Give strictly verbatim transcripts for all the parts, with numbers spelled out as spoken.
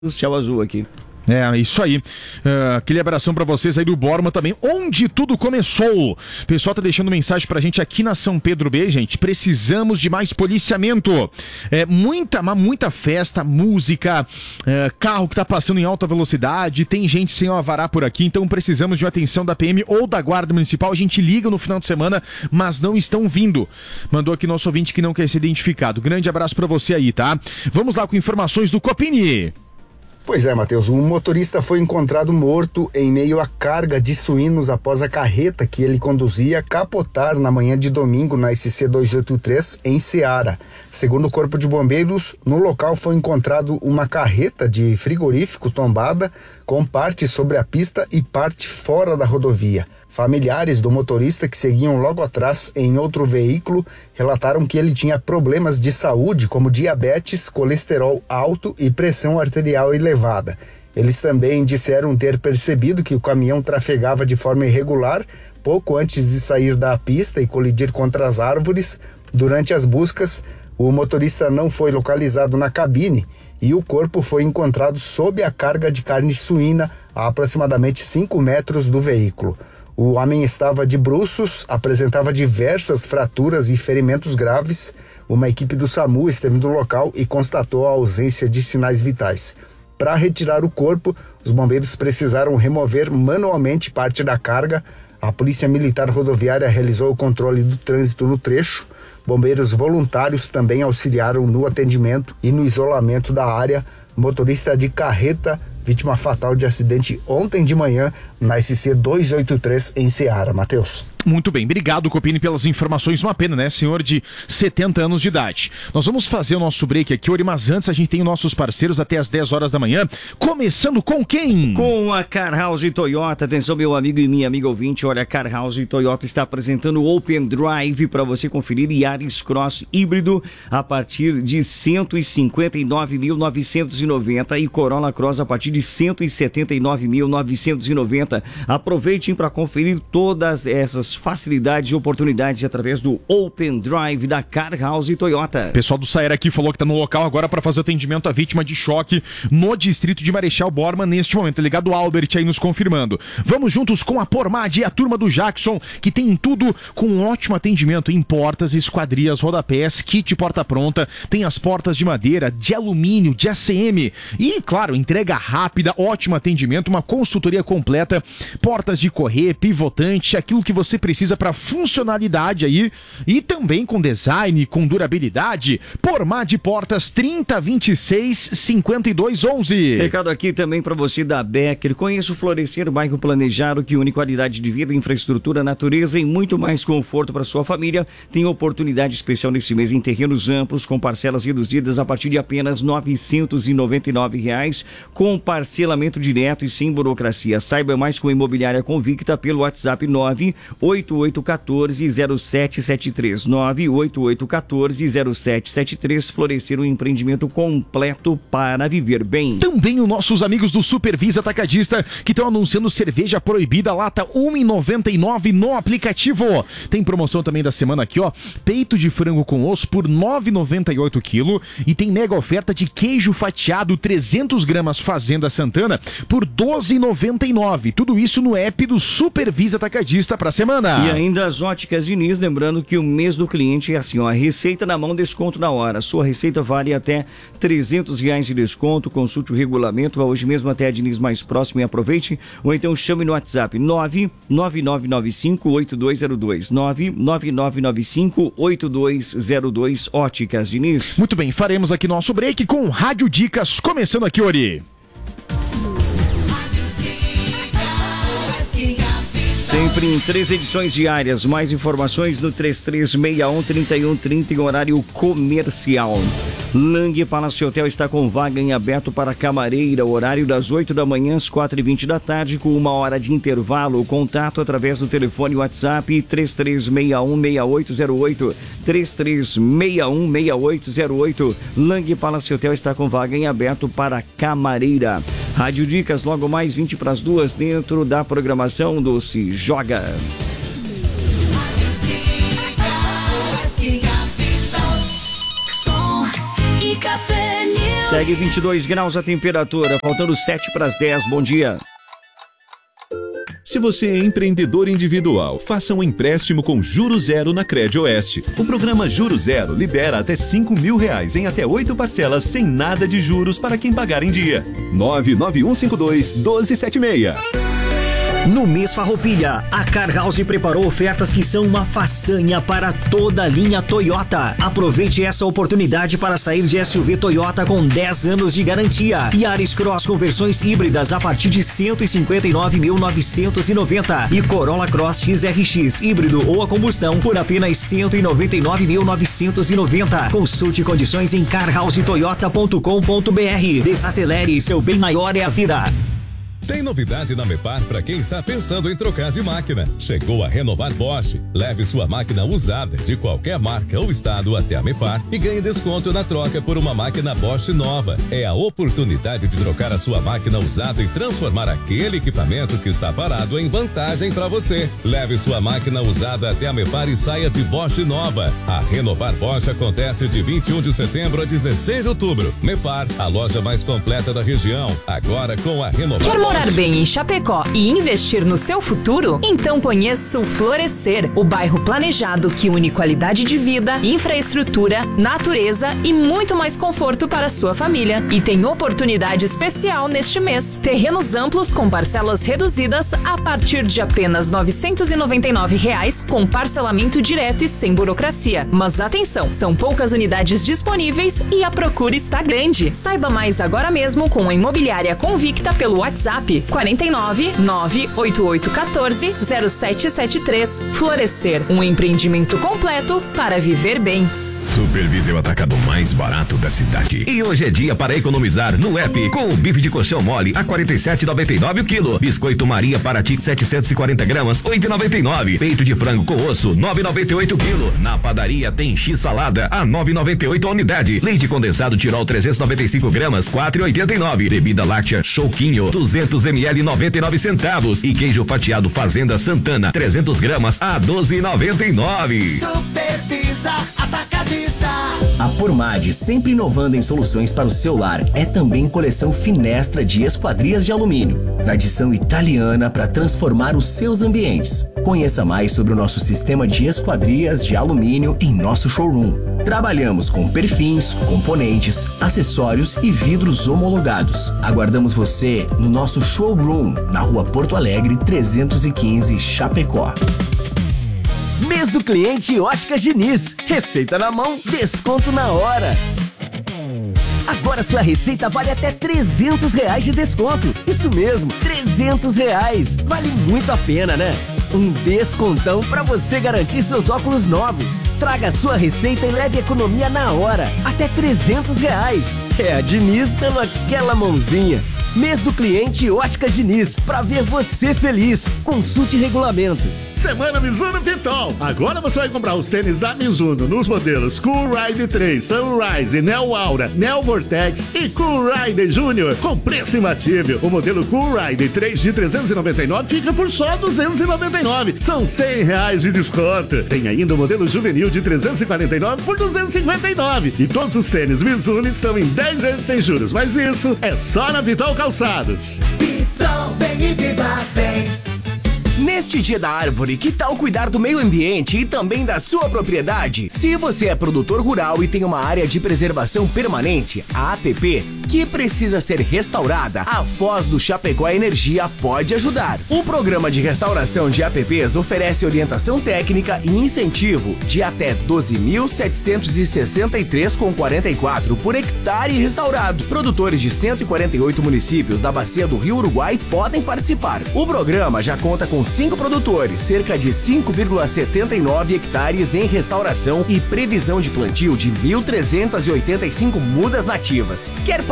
do céu azul aqui. É, isso aí. Uh, aquele abração pra vocês aí do Borma também, onde tudo começou. O pessoal tá deixando mensagem pra gente aqui na São Pedro B, gente. Precisamos de mais policiamento. É, muita, muita festa, música, é, carro que tá passando em alta velocidade, tem gente sem alvará por aqui, então precisamos de uma atenção da P M ou da Guarda Municipal. A gente liga no final de semana, mas não estão vindo. Mandou aqui nosso ouvinte que não quer ser identificado. Grande abraço pra você aí, tá? Vamos lá com informações do Copini. Pois é, Matheus, um motorista foi encontrado morto em meio à carga de suínos após a carreta que ele conduzia capotar na manhã de domingo na S C duzentos e oitenta e três em Ceará. Segundo o Corpo de Bombeiros, no local foi encontrado uma carreta de frigorífico tombada com parte sobre a pista e parte fora da rodovia. Familiares do motorista que seguiam logo atrás em outro veículo relataram que ele tinha problemas de saúde como diabetes, colesterol alto e pressão arterial elevada. Eles também disseram ter percebido que o caminhão trafegava de forma irregular pouco antes de sair da pista e colidir contra as árvores. Durante as buscas, o motorista não foi localizado na cabine e o corpo foi encontrado sob a carga de carne suína a aproximadamente cinco metros do veículo. O homem estava de bruços, apresentava diversas fraturas e ferimentos graves. Uma equipe do SAMU esteve no local e constatou a ausência de sinais vitais. Para retirar o corpo, os bombeiros precisaram remover manualmente parte da carga. A Polícia Militar Rodoviária realizou o controle do trânsito no trecho. Bombeiros voluntários também auxiliaram no atendimento e no isolamento da área. Motorista de carreta, vítima fatal de acidente ontem de manhã na S C duzentos e oitenta e três em Ceará. Matheus. Muito bem, obrigado, Copini, pelas informações. Uma pena, né? Senhor de setenta anos de idade. Nós vamos fazer o nosso break aqui, Ori, mas antes a gente tem nossos parceiros até as dez horas da manhã. Começando com quem? Com a Car House Toyota. Atenção, meu amigo e minha amiga ouvinte. Olha, a Car House Toyota está apresentando o Open Drive para você conferir Yaris Cross híbrido a partir de cento e cinquenta e nove mil novecentos e noventa e Corolla Cross a partir de cento e setenta e nove mil novecentos e noventa. Aproveitem para conferir todas essas facilidades e oportunidades através do Open Drive da Car House Toyota. O pessoal do Saera aqui falou que está no local agora para fazer atendimento à vítima de choque no distrito de Marechal Bormann neste momento. Tá ligado, Albert aí nos confirmando. Vamos juntos com a Pormad e a turma do Jackson, que tem tudo com um ótimo atendimento em portas, esquadrias, rodapés, kit porta pronta, tem as portas de madeira, de alumínio, de A C M e, claro, entrega rápida, ótimo atendimento, uma consultoria completa, portas de correr, pivotante, aquilo que você precisa para funcionalidade aí e também com design, com durabilidade. Pormad Portas trinta, vinte e seis, cinquenta e dois, onze. Recado aqui também para você da Becker. Conheça o Florescer, bairro planejado que une qualidade de vida, infraestrutura, natureza e muito mais conforto para sua família. Tem oportunidade especial nesse mês em terrenos amplos com parcelas reduzidas a partir de apenas novecentos e noventa e nove reais, com parcelamento direto e sem burocracia. Saiba mais com a Imobiliária Convicta pelo WhatsApp nove oito oito um quatro zero sete sete três nove oito oito um quatro zero sete sete três. Florescer, um empreendimento completo para viver bem. Também os nossos amigos do Supervisa Atacadista que estão anunciando cerveja proibida lata um real e noventa e nove centavos no aplicativo. Tem promoção também da semana aqui, ó, peito de frango com osso por nove reais e noventa e oito centavos quilo e tem mega oferta de queijo fatiado trezentos gramas Fazenda Santana por doze reais e noventa e nove centavos. Tudo isso no app do Supervisa Atacadista pra semana. E ainda as óticas Diniz, lembrando que o mês do cliente é assim, ó, receita na mão, desconto na hora. Sua receita vale até trezentos reais de desconto. Consulte o regulamento, vá hoje mesmo até a Diniz mais próximo e aproveite. Ou então chame no WhatsApp nove nove nove nove cinco oito dois zero dois nove nove nove nove cinco oito dois zero dois. Óticas Diniz. Muito bem, faremos aqui nosso break com Rádio Dicas, começando aqui, Ori. Sempre em três edições diárias. Mais informações no três três seis um, três um três zero em horário comercial. Lang Palace Hotel está com vaga em aberto para camareira, horário das oito da manhã às quatro e vinte da tarde, com uma hora de intervalo. Contato através do telefone WhatsApp três três seis um, seis oito zero oito, três três seis um, seis oito zero oito. Lang Palace Hotel está com vaga em aberto para camareira. Rádio Dicas, logo mais vinte para as duas, dentro da programação do Se Joga. Som e Café News. Segue vinte e dois graus a temperatura, faltando sete para as dez. Bom dia. Se você é empreendedor individual, faça um empréstimo com Juros Zero na Credioeste. O programa Juros Zero libera até cinco mil reais em até oito parcelas sem nada de juros para quem pagar em dia. nove nove um cinco dois, um dois sete seis. No mês Farroupilha, a Car House preparou ofertas que são uma façanha para toda a linha Toyota. Aproveite essa oportunidade para sair de S U V Toyota com dez anos de garantia. Yaris Cross com versões híbridas a partir de cento e cinquenta e nove mil novecentos e noventa e Corolla Cross X R X híbrido ou a combustão por apenas cento e noventa e nove mil novecentos e noventa. Consulte condições em car house toyota ponto com ponto b r. Desacelere, seu bem maior é a vida. Tem novidade na Mepar para quem está pensando em trocar de máquina. Chegou a Renovar Bosch. Leve sua máquina usada de qualquer marca ou estado até a Mepar e ganhe desconto na troca por uma máquina Bosch nova. É a oportunidade de trocar a sua máquina usada e transformar aquele equipamento que está parado em vantagem para você. Leve sua máquina usada até a Mepar e saia de Bosch nova. A Renovar Bosch acontece de vinte e um de setembro a dezesseis de outubro. Mepar, a loja mais completa da região. Agora com a Renovar Bosch. Morar bem em Chapecó e investir no seu futuro? Então conheça o Florescer, o bairro planejado que une qualidade de vida, infraestrutura, natureza e muito mais conforto para a sua família. E tem oportunidade especial neste mês. Terrenos amplos com parcelas reduzidas a partir de apenas novecentos e noventa e nove reais com parcelamento direto e sem burocracia. Mas atenção, são poucas unidades disponíveis e a procura está grande. Saiba mais agora mesmo com a Imobiliária Convicta pelo WhatsApp quarenta e nove, nove oito oito um quatro, zero sete sete três. Florescer, um empreendimento completo para viver bem. Supervise é o atacado mais barato da cidade. E hoje é dia para economizar no app com o bife de colchão mole a quarenta e sete reais e noventa e nove centavos o quilo. Biscoito Maria Paraty setecentos e quarenta gramas, oito reais e noventa e nove. Peito de frango com osso, nove reais e noventa e oito o quilo. Na padaria tem X salada a nove reais e noventa e oito a unidade. Leite condensado Tirol trezentos e noventa e cinco gramas, quatro reais e oitenta e nove. Bebida láctea Chouquinho duzentos mililitros, noventa e nove centavos. E queijo fatiado Fazenda Santana trezentos gramas a doze reais e noventa e nove. Supervisa Atacadista. A Pormad, sempre inovando em soluções para o seu lar, é também coleção Finestra de esquadrias de alumínio. Tradição italiana para transformar os seus ambientes. Conheça mais sobre o nosso sistema de esquadrias de alumínio em nosso showroom. Trabalhamos com perfins, componentes, acessórios e vidros homologados. Aguardamos você no nosso showroom, na rua Porto Alegre trezentos e quinze, Chapecó. Mês do cliente Óticas Diniz. Receita na mão, desconto na hora. Agora sua receita vale até trezentos reais de desconto. Isso mesmo, trezentos reais. Vale muito a pena, né? Um descontão para você garantir seus óculos novos. Traga a sua receita e leve economia na hora. Até trezentos reais. É a Diniz dando aquela mãozinha. Mês do cliente Óticas Diniz. Pra ver você feliz. Consulte regulamento. Semana Mizuno Pitol. Agora você vai comprar os tênis da Mizuno nos modelos Cool Ride três, Sunrise, Neo Aura, Neo Vortex e Cool Ride Júnior com preço imbatível. O modelo Cool Ride três de trezentos e noventa e nove fica por só duzentos e noventa e nove. São cem reais de desconto. Tem ainda o modelo juvenil de trezentos e quarenta e nove por duzentos e cinquenta e nove. E todos os tênis Mizuno estão em dez vezes sem juros. Mas isso é só na Pitol Calçados. Pitol, vem e viva bem. Neste Dia da Árvore, que tal cuidar do meio ambiente e também da sua propriedade? Se você é produtor rural e tem uma área de preservação permanente, a APP, que precisa ser restaurada, a Foz do Chapecó Energia pode ajudar. O programa de restauração de A P Ps oferece orientação técnica e incentivo de até doze mil setecentos e sessenta e três reais e quarenta e quatro centavos por hectare restaurado. Produtores de cento e quarenta e oito municípios da bacia do Rio Uruguai podem participar. O programa já conta com cinco produtores, cerca de cinco vírgula setenta e nove hectares em restauração e previsão de plantio de mil trezentas e oitenta e cinco mudas nativas. Quer participar?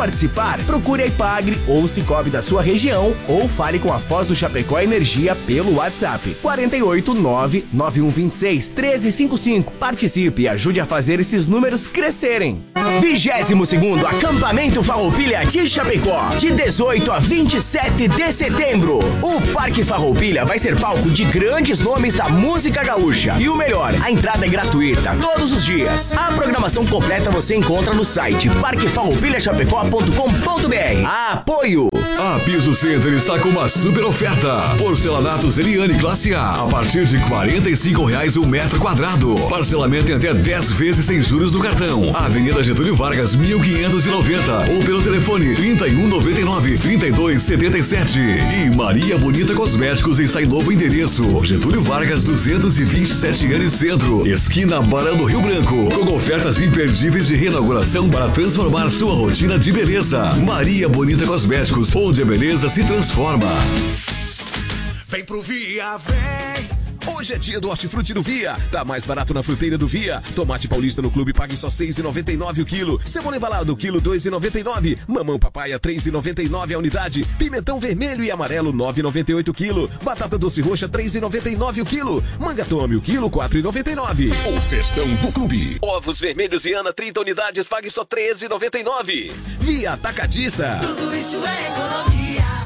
participar, procure a Ipagre ou o Cicobi da sua região ou fale com a Foz do Chapecó Energia pelo WhatsApp quarenta e oito, nove nove um dois seis, um três cinco cinco. Participe e ajude a fazer esses números crescerem. vigésimo segundo Acampamento Farroupilha de Chapecó, de dezoito a vinte e sete de setembro. O Parque Farroupilha vai ser palco de grandes nomes da música gaúcha. E o melhor, a entrada é gratuita todos os dias. A programação completa você encontra no site parque farroupilha chapecó ponto com ponto br. Apoio! A Piso Center está com uma super oferta. Porcelanatos Eliane Classe A, a partir de quarenta e cinco reais o metro quadrado. Parcelamento em até dez vezes sem juros no cartão. Avenida Getúlio Vargas, mil quinhentos e noventa. Ou pelo telefone trinta e um, noventa e nove, trinta e dois, setenta e sete. E Maria Bonita Cosméticos está em novo endereço. Getúlio Vargas, duzentos e vinte e sete anos Centro. Esquina Barão do Rio Branco. Com ofertas imperdíveis de reinauguração para transformar sua rotina de beleza. Maria Bonita Cosméticos, onde a beleza se transforma. Vem pro Via, vem! Hoje é dia do hortifruti do Via. Tá mais barato na fruteira do Via. Tomate paulista no clube pague só seis reais e noventa e nove o quilo. Cebola embalado quilo dois reais e noventa e nove. Mamão papaya três reais e noventa e nove a unidade. Pimentão vermelho e amarelo nove reais e noventa e oito o quilo. Batata doce roxa três reais e noventa e nove o quilo. Manga tome o quilo quatro reais e noventa e nove. O festão do clube. Ovos vermelhos Viana trinta unidades pague só três reais e noventa e nove. Via Atacadista. Tudo isso é economia.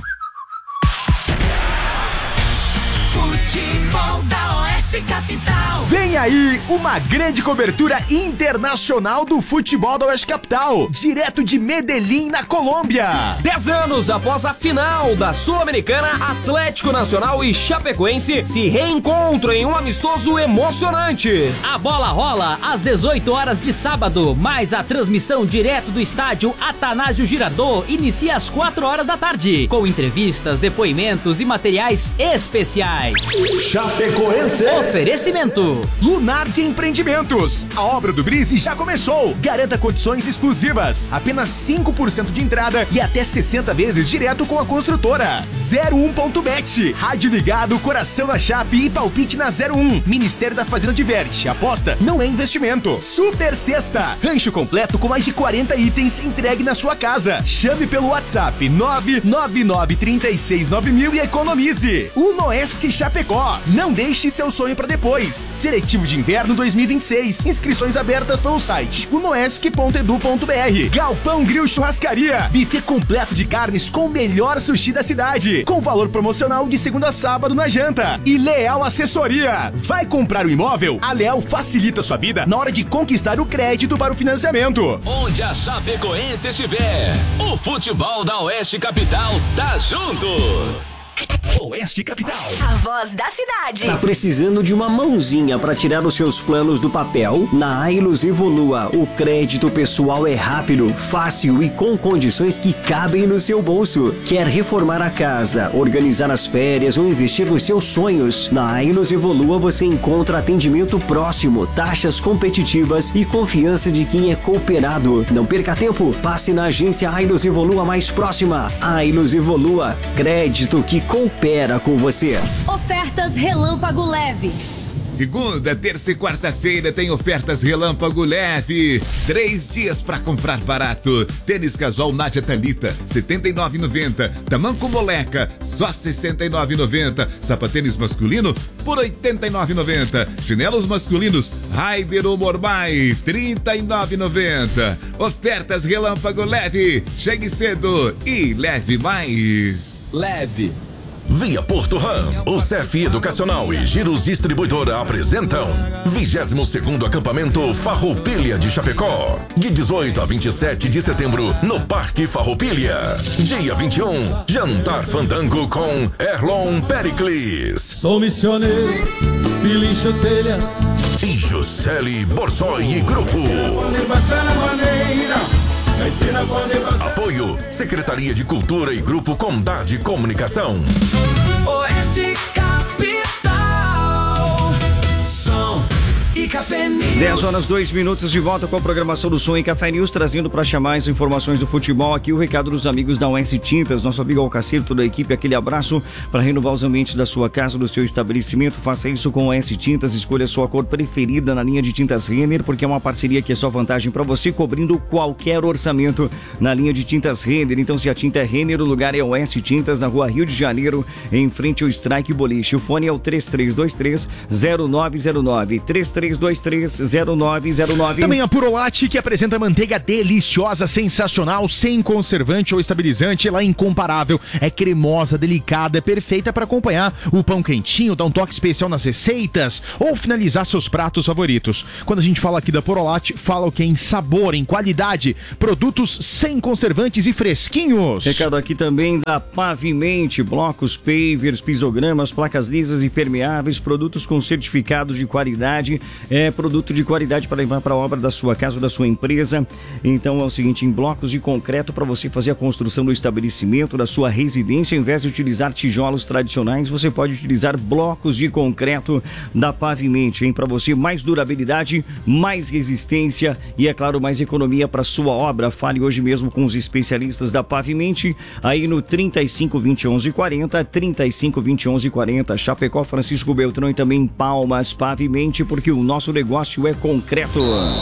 Futebol da Oeste Capital. Vem aí uma grande cobertura internacional do futebol da Oeste Capital, direto de Medellín, na Colômbia. Dez anos após a final da Sul-Americana, Atlético Nacional e Chapecoense se reencontram em um amistoso emocionante. A bola rola às dezoito horas de sábado, mas a transmissão direto do estádio Atanásio Girardot inicia às quatro horas da tarde, com entrevistas, depoimentos e materiais especiais. Chapecoense. Oferecimento Lunar de Empreendimentos. A obra do Brise já começou. Garanta condições exclusivas. Apenas cinco por cento de entrada e até sessenta vezes direto com a construtora. zero um ponto bet. Rádio ligado, coração na Chape e palpite na zero um. Ministério da Fazenda diverte. Aposta não é investimento. Super Sexta. Rancho completo com mais de quarenta itens entregue na sua casa. Chame pelo WhatsApp nove nove nove três seis nove mil e economize. O Noesc Chapecó. Não deixe seu sonho para depois. Seletivo de Inverno dois mil e vinte e seis. Inscrições abertas pelo site unoesc ponto edu ponto br. Galpão Grill Churrascaria. Buffet completo de carnes com o melhor sushi da cidade. Com valor promocional de segunda a sábado na janta. E Leal Assessoria. Vai comprar o imóvel? A Leal facilita sua vida na hora de conquistar o crédito para o financiamento. Onde a Chapecoense estiver, o futebol da Oeste Capital tá junto. Oeste Capital. A voz da cidade. Tá precisando de uma mãozinha para tirar os seus planos do papel? Na Ailos Evolua, o crédito pessoal é rápido, fácil e com condições que cabem no seu bolso. Quer reformar a casa, organizar as férias ou investir nos seus sonhos? Na Ailos Evolua você encontra atendimento próximo, taxas competitivas e confiança de quem é cooperado. Não perca tempo, passe na agência Ailos Evolua mais próxima. Ailos Evolua, crédito que coopera com você. Ofertas Relâmpago Leve. Segunda, terça e quarta-feira tem ofertas Relâmpago Leve. Três dias para comprar barato. Tênis casual Nádia Thalita, setenta e nove reais e noventa centavos. Tamanco Moleca, só sessenta e nove reais e noventa centavos. Sapatênis masculino, por oitenta e nove reais e noventa centavos. Chinelos masculinos, Raider ou Mormai, trinta e nove reais e noventa centavos. Ofertas Relâmpago Leve. Chegue cedo e leve mais. Leve. Via Porto Ram, o C F Educacional e Giros Distribuidora apresentam vigésimo segundo Acampamento Farroupilha de Chapecó, de dezoito a vinte e sete de setembro, no Parque Farroupilha. Dia vinte e um, Jantar Fandango com Erlon Pericles. Sou missioneiro, bilincho telha e Juscelie Borsoi e Grupo. Apoio Secretaria de Cultura e Grupo Condade Comunicação. Oeste Capital. Som e e Café News. dez horas, dois minutos de volta com a programação do Som e Café News, trazendo para chamar mais informações do futebol. Aqui o recado dos amigos da U S Tintas, nosso amigo Alcaceiro, toda a equipe, aquele abraço para renovar os ambientes da sua casa, do seu estabelecimento. Faça isso com a U S Tintas, escolha a sua cor preferida na linha de tintas Renner, porque é uma parceria que é só vantagem para você, cobrindo qualquer orçamento na linha de tintas Renner. Então, se a tinta é Renner, o lugar é U S Tintas, na rua Rio de Janeiro, em frente ao Strike Boliche. O fone é o três três dois três, zero nove zero nove, três três dois três, zero nove zero nove. Também a Purolate, que apresenta manteiga deliciosa, sensacional, sem conservante ou estabilizante, ela é incomparável, é cremosa, delicada, é perfeita para acompanhar o pão quentinho, dar um toque especial nas receitas ou finalizar seus pratos favoritos. Quando a gente fala aqui da Purolate, fala o que é em sabor, em qualidade, produtos sem conservantes e fresquinhos. Recado aqui também da Pavimente, blocos, pavers, pisogramas, placas lisas e permeáveis, produtos com certificados de qualidade, é produto de qualidade para levar para a obra da sua casa ou da sua empresa. Então é o seguinte, em blocos de concreto para você fazer a construção do estabelecimento, da sua residência, ao invés de utilizar tijolos tradicionais, você pode utilizar blocos de concreto da Pavimente, hein? Para você mais durabilidade, mais resistência e, é claro, mais economia para sua obra. Fale hoje mesmo com os especialistas da Pavimente, aí no trinta e cinco, vinte, onze, quarenta, trinta e cinco, vinte, onze, quarenta, Chapecó, Francisco Beltrão e também Palmas. Pavimente, porque o nosso negócio é concreto.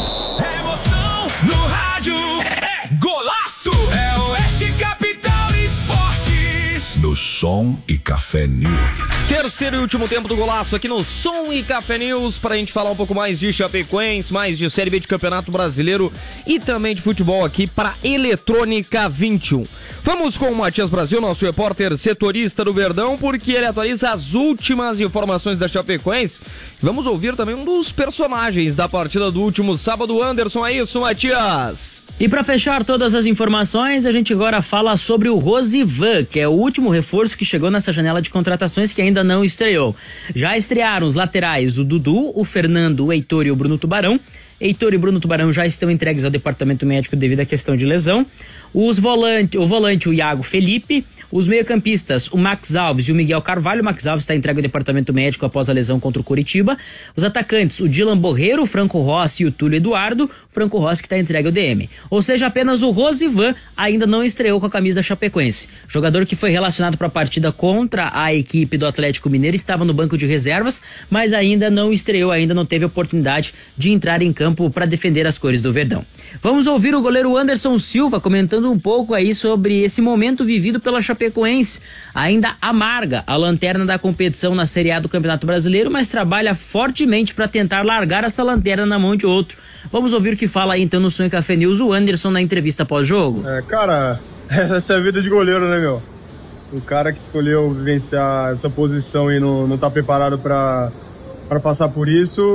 Emoção no rádio é golaço. É Oeste Capital Esportes. No Som e Café News. Terceiro e último tempo do golaço aqui no Som e Café News, pra gente falar um pouco mais de Chapecoense, mais de Série B de Campeonato Brasileiro e também de futebol aqui para Eletrônica vinte e um. Vamos com o Matias Brasil, nosso repórter setorista do Verdão, porque ele atualiza as últimas informações da Chapecoense. Vamos ouvir também um dos personagens da partida do último sábado. Anderson, é isso, Matias? E para fechar todas as informações, a gente agora fala sobre o Rosivan, que é o último reforço que chegou nessa janela de contratações que ainda não estreou. Já estrearam os laterais, o Dudu, o Fernando, o Heitor e o Bruno Tubarão. Heitor e Bruno Tubarão já estão entregues ao departamento médico devido à questão de lesão. Os volante, o volante, o Iago Felipe. Os meio-campistas, o Max Alves e o Miguel Carvalho. O Max Alves está entregue ao departamento médico após a lesão contra o Coritiba. Os atacantes, o Dylan Borreiro, o Franco Rossi e o Túlio Eduardo. O Franco Rossi que está entregue ao D M. Ou seja, apenas o Rosivan ainda não estreou com a camisa da Chapecoense. Jogador que foi relacionado para a partida contra a equipe do Atlético Mineiro, estava no banco de reservas, mas ainda não estreou, ainda não teve a oportunidade de entrar em campo para defender as cores do Verdão. Vamos ouvir o goleiro Anderson Silva comentando um pouco aí sobre esse momento vivido pela Chapecoense. Ainda amarga a lanterna da competição na Série A do Campeonato Brasileiro, mas trabalha fortemente para tentar largar essa lanterna na mão de outro. Vamos ouvir o que fala aí então no Som e Café News o Anderson na entrevista pós-jogo. É, cara, essa é a vida de goleiro, né, meu? O cara que escolheu vivenciar essa posição e não, não tá preparado para para passar por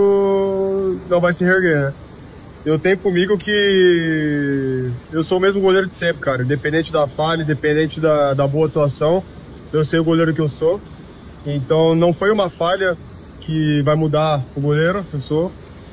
isso, não vai se reerguer, né? Eu tenho comigo que eu sou o mesmo goleiro de sempre, cara. Independente da falha, independente da, da boa atuação, eu sei o goleiro que eu sou. Então não foi uma falha que vai mudar o goleiro que eu sou.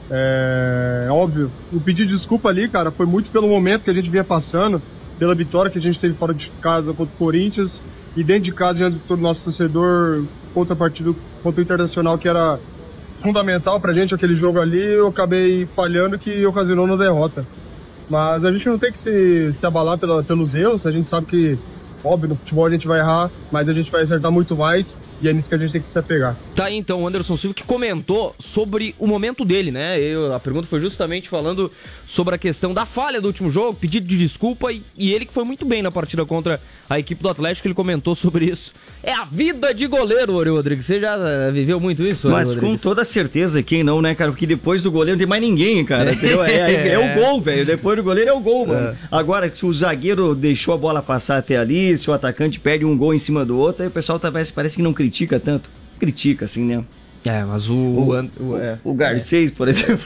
É óbvio, o pedido de desculpa ali, cara, foi muito pelo momento que a gente vinha passando, pela vitória que a gente teve fora de casa contra o Corinthians e dentro de casa diante do nosso torcedor contra a partida contra o Internacional, que era fundamental pra gente aquele jogo ali. Eu acabei falhando, que ocasionou na derrota. Mas a gente não tem que se, se abalar pela, pelos erros. A gente sabe que, óbvio, no futebol a gente vai errar, mas a gente vai acertar muito mais. E é nisso que a gente tem que se apegar. Tá aí então o Anderson Silva, que comentou sobre o momento dele, né? Eu, a pergunta foi justamente falando sobre a questão da falha do último jogo, pedido de desculpa, e, e ele que foi muito bem na partida contra a equipe do Atlético, ele comentou sobre isso. É a vida de goleiro, Ori Rodrigues. Você já uh, viveu muito isso, Ori Mas Rodrigues? com toda certeza, quem não, né, cara? Porque depois do goleiro não tem mais ninguém, cara. É, é, é o gol, velho. Depois do goleiro é o gol, mano. É. Agora, se o zagueiro deixou a bola passar até ali, se o atacante perde um gol em cima do outro, aí o pessoal talvez parece que não critica tanto. Critica, assim, né? É, mas o... O, o, o, é, o Garcês, por exemplo.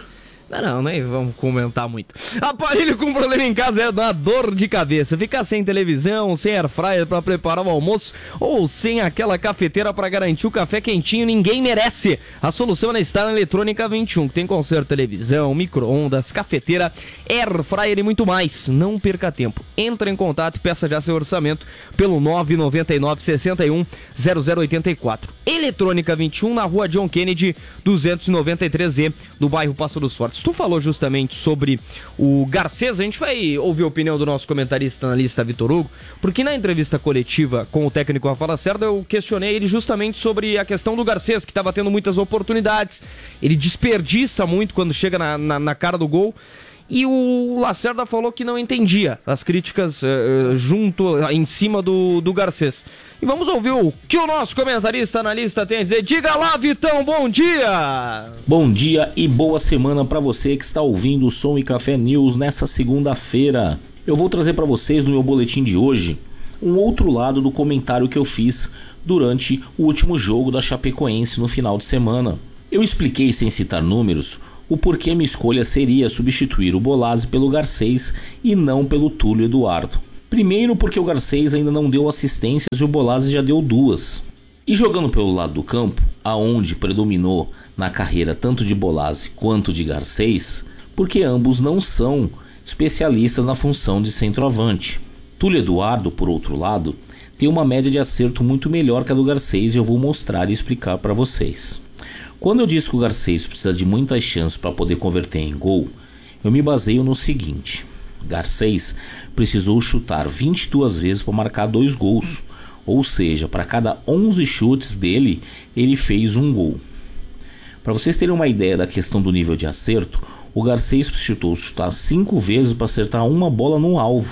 Não, nem vamos comentar muito. Aparelho com problema em casa é uma dor de cabeça. Ficar sem televisão, sem air fryer pra preparar o almoço ou sem aquela cafeteira pra garantir o café quentinho, ninguém merece. A solução é estar na Eletrônica vinte e um, que tem conserto televisão, micro-ondas, cafeteira, air fryer e muito mais. Não perca tempo. Entra em contato e peça já seu orçamento pelo nove nove nove, seis um, zero zero oito quatro. Eletrônica vinte e um, na rua John Kennedy, duzentos e noventa e três E, do bairro Passo dos Fortes. Tu falou justamente sobre o Garcês, a gente vai ouvir a opinião do nosso comentarista analista Vitor Hugo, porque na entrevista coletiva com o técnico Rafa Lacerda eu questionei ele justamente sobre a questão do Garcês, que estava tendo muitas oportunidades, ele desperdiça muito quando chega na, na, na cara do gol. E o Lacerda falou que não entendia as críticas uh, junto, em cima do, do Garcês. E vamos ouvir o que o nosso comentarista analista tem a dizer. Diga lá, Vitão, bom dia! Bom dia e boa semana para você que está ouvindo o Som e Café News nessa segunda-feira. Eu vou trazer para vocês no meu boletim de hoje um outro lado do comentário que eu fiz durante o último jogo da Chapecoense no final de semana. Eu expliquei, sem citar números, o porquê minha escolha seria substituir o Bolazzi pelo Garcês e não pelo Túlio Eduardo. Primeiro porque o Garcês ainda não deu assistências e o Bolazzi já deu duas. E jogando pelo lado do campo, aonde predominou na carreira tanto de Bolazzi quanto de Garcês, porque ambos não são especialistas na função de centroavante. Túlio Eduardo, por outro lado, tem uma média de acerto muito melhor que a do Garcês e eu vou mostrar e explicar para vocês. Quando eu disse que o Garcês precisa de muitas chances para poder converter em gol, eu me baseio no seguinte: Garcês precisou chutar vinte e duas vezes para marcar dois gols, ou seja, para cada onze chutes dele, ele fez um gol. Para vocês terem uma ideia da questão do nível de acerto, o Garcês precisou chutar cinco vezes para acertar uma bola no alvo.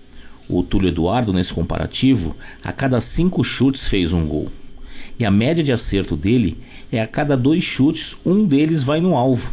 O Túlio Eduardo, nesse comparativo, a cada cinco chutes fez um gol. E a média de acerto dele é a cada dois chutes, um deles vai no alvo.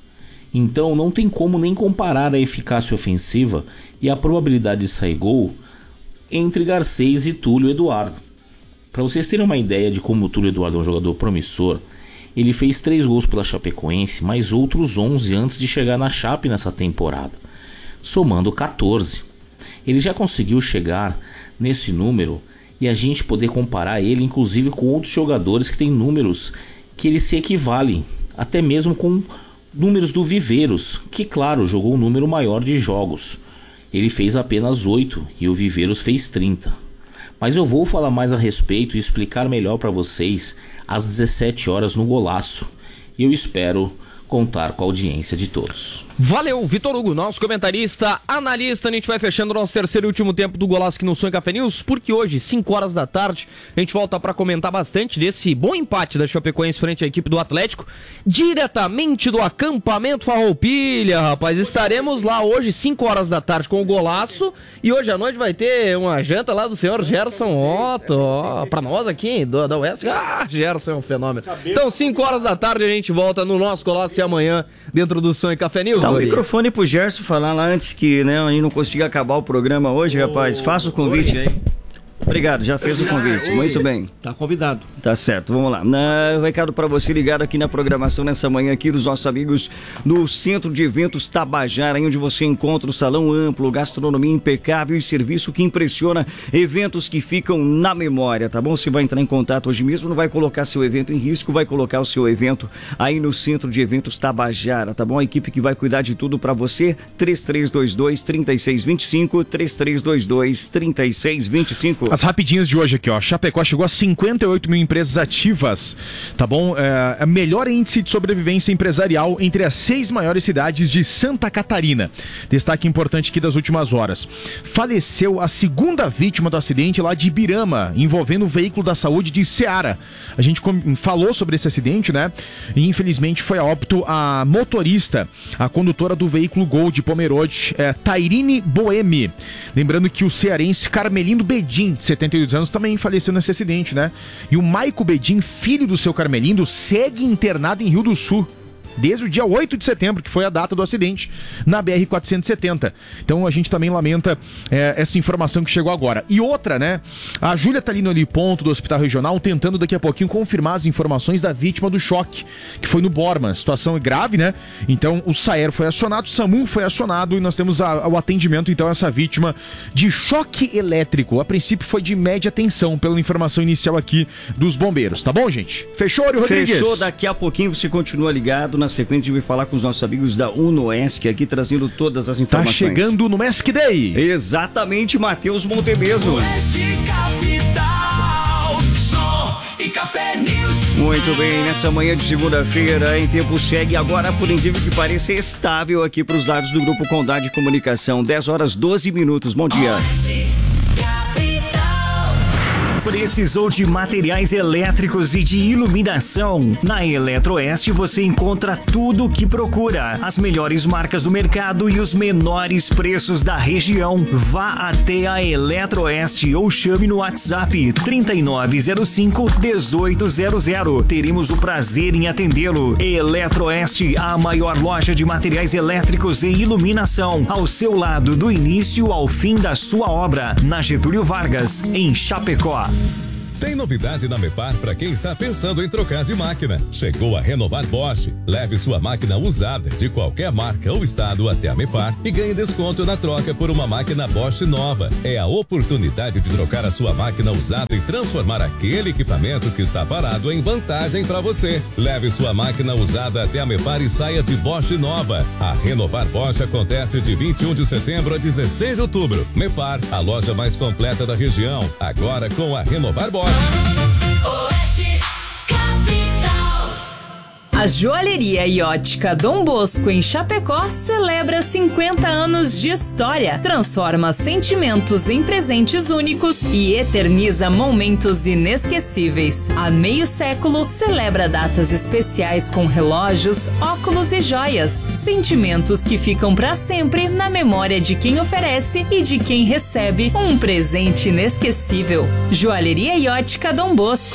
Então não tem como nem comparar a eficácia ofensiva e a probabilidade de sair gol entre Garcês e Túlio Eduardo. Para vocês terem uma ideia de como o Túlio Eduardo é um jogador promissor, ele fez três gols pela Chapecoense, mais outros onze antes de chegar na Chape nessa temporada, somando quatorze. Ele já conseguiu chegar nesse número e a gente poder comparar ele inclusive com outros jogadores que têm números que eles se equivalem, até mesmo com números do Viveiros, que claro, jogou um número maior de jogos. Ele fez apenas oito e o Viveiros fez trinta. Mas eu vou falar mais a respeito e explicar melhor para vocês às dezessete horas no Golaço. E eu espero contar com a audiência de todos. Valeu, Vitor Hugo, nosso comentarista, analista. A gente vai fechando o nosso terceiro e último tempo do Golaço aqui no Som e Café News, porque hoje, cinco horas da tarde, a gente volta para comentar bastante desse bom empate da Chapecoense frente à equipe do Atlético, diretamente do acampamento Farroupilha, rapaz. Estaremos lá hoje, cinco horas da tarde, com o Golaço, e hoje à noite vai ter uma janta lá do senhor Gerson Otto, ó, pra nós aqui, do, da Oeste. Ah, Gerson é um fenômeno. Então, cinco horas da tarde, a gente volta no nosso Golaço e amanhã, dentro do Som e Café News. Dá o microfone pro Gerson falar lá antes que, né, a gente não consiga acabar o programa hoje, rapaz. Faça o convite aí. Obrigado, já fez o convite. Muito bem. Tá convidado. Tá certo, vamos lá. Na, recado para você ligado aqui na programação nessa manhã aqui dos nossos amigos no Centro de Eventos Tabajara, onde você encontra o salão amplo, gastronomia impecável e serviço que impressiona, eventos que ficam na memória, tá bom? Você vai entrar em contato hoje mesmo, não vai colocar seu evento em risco, vai colocar o seu evento aí no Centro de Eventos Tabajara, tá bom? A equipe que vai cuidar de tudo para você, três três dois dois, três seis dois cinco, três três dois dois, três seis dois cinco. As rapidinhas de hoje aqui, ó. Chapecó chegou a cinquenta e oito mil empresas ativas, tá bom? É, é melhor índice de sobrevivência empresarial entre as seis maiores cidades de Santa Catarina. Destaque importante aqui das últimas horas. Faleceu a segunda vítima do acidente lá de Ibirama, envolvendo o veículo da saúde de Ceará. A gente falou sobre esse acidente, né? E infelizmente foi a óbito a motorista, a condutora do veículo Gol de Pomerode, é, Tairine Boemi. Lembrando que o cearense Carmelindo Bedin, de setenta e oito anos, também faleceu nesse acidente, né? E o Maico Bedin, filho do seu Carmelindo, segue internado em Rio do Sul. desde o dia oito de setembro, que foi a data do acidente, na B R quatrocentos e setenta. Então a gente também lamenta é, essa informação que chegou agora. E outra, né? A Júlia tá ali no ponto do Hospital Regional, tentando daqui a pouquinho confirmar as informações da vítima do choque, que foi no Borman. A situação é grave, né? Então o SAER foi acionado, o SAMU foi acionado e nós temos a, o atendimento, então, a essa vítima de choque elétrico. A princípio foi de média tensão, pela informação inicial aqui dos bombeiros. Tá bom, gente? Fechou, Ori Rodrigues? Fechou, daqui a pouquinho você continua ligado. Na sequência, a gente vai falar com os nossos amigos da UNOESC aqui, trazendo todas as informações. Tá chegando no Mask Day. Exatamente, Matheus Montebeso. Oeste Capital, som e café news. Muito bem, nessa manhã de segunda-feira, em tempo segue agora, por incrível que pareça, estável aqui para os dados do Grupo Condade Comunicação. dez horas doze minutos. Bom dia. Precisou de materiais elétricos e de iluminação? Na Eletroeste você encontra tudo o que procura. As melhores marcas do mercado e os menores preços da região. Vá até a Eletroeste ou chame no WhatsApp trinta e nove zero cinco, dezoito zero zero. Teremos o prazer em atendê-lo. Eletroeste, a maior loja de materiais elétricos e iluminação. Ao seu lado, do início ao fim da sua obra. Na Getúlio Vargas, em Chapecó. Tem novidade na Mepar para quem está pensando em trocar de máquina. Chegou a Renovar Bosch. Leve sua máquina usada de qualquer marca ou estado até a Mepar e ganhe desconto na troca por uma máquina Bosch nova. É a oportunidade de trocar a sua máquina usada e transformar aquele equipamento que está parado em vantagem para você. Leve sua máquina usada até a Mepar e saia de Bosch nova. A Renovar Bosch acontece de vinte e um de setembro a dezesseis de outubro. Mepar, a loja mais completa da região. Agora com a Renovar Bosch. Oeste Capital. A Joalheria e Ótica Dom Bosco em Chapecó celebra cinquenta anos de história, transforma sentimentos em presentes únicos e eterniza momentos inesquecíveis. Há meio século, celebra datas especiais com relógios, óculos e joias, sentimentos que ficam para sempre na memória de quem oferece e de quem recebe um presente inesquecível. Joalheria e Ótica Dom Bosco.